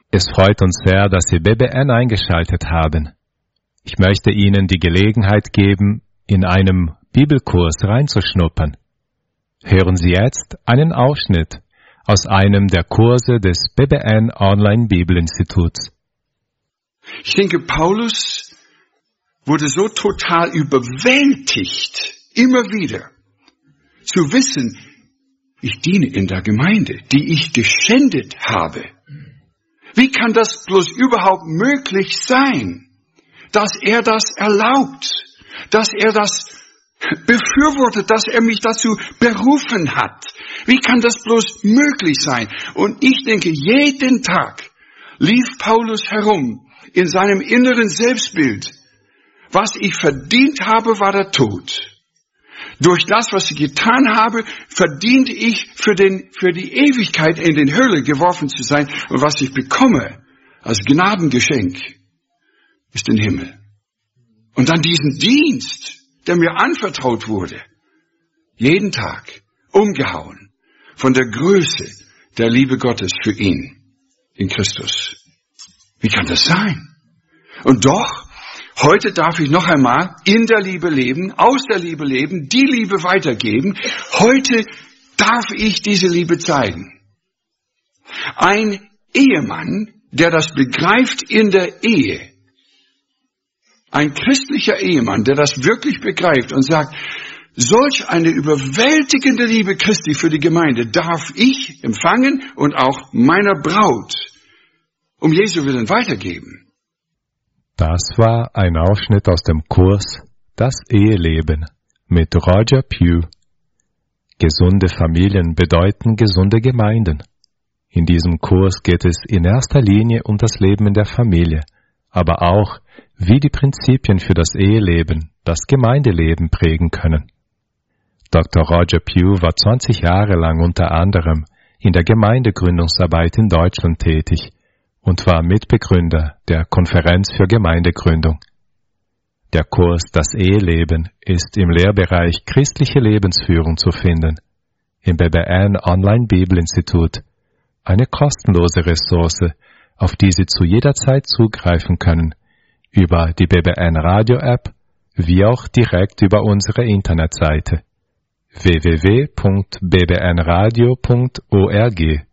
Es freut uns sehr, dass Sie BBN eingeschaltet haben. Ich möchte Ihnen die Gelegenheit geben, in einem Bibelkurs reinzuschnuppern. Hören Sie jetzt einen Ausschnitt aus einem der Kurse des BBN Online Bibelinstituts. Ich denke, Paulus wurde so total überwältigt, immer wieder, zu wissen, ich diene in der Gemeinde, die ich geschändet habe. Wie kann das bloß überhaupt möglich sein, dass er das erlaubt, dass er das befürwortet, dass er mich dazu berufen hat? Wie kann das bloß möglich sein? Und ich denke, jeden Tag lief Paulus herum in seinem inneren Selbstbild. Was ich verdient habe, war der Tod. Durch das, was ich getan habe, verdiente ich für die Ewigkeit in den Hölle geworfen zu sein. Und was ich bekomme als Gnadengeschenk ist den Himmel. Und dann diesen Dienst, der mir anvertraut wurde, jeden Tag umgehauen von der Größe der Liebe Gottes für ihn in Christus. Wie kann das sein? Und doch, heute darf ich noch einmal in der Liebe leben, aus der Liebe leben, die Liebe weitergeben. Heute darf ich diese Liebe zeigen. Ein Ehemann, der das begreift in der Ehe, ein christlicher Ehemann, der das wirklich begreift und sagt, solch eine überwältigende Liebe Christi für die Gemeinde darf ich empfangen und auch meiner Braut um Jesu Willen weitergeben. Das war ein Ausschnitt aus dem Kurs Das Eheleben mit Roger Pugh. Gesunde Familien bedeuten gesunde Gemeinden. In diesem Kurs geht es in erster Linie um das Leben in der Familie, aber auch, wie die Prinzipien für das Eheleben das Gemeindeleben prägen können. Dr. Roger Pugh war 20 Jahre lang unter anderem in der Gemeindegründungsarbeit in Deutschland tätig und war Mitbegründer der Konferenz für Gemeindegründung. Der Kurs Das Eheleben ist im Lehrbereich Christliche Lebensführung zu finden, im BBN Online Bibelinstitut, eine kostenlose Ressource, auf die Sie zu jeder Zeit zugreifen können, über die BBN Radio App, wie auch direkt über unsere Internetseite www.bbnradio.org.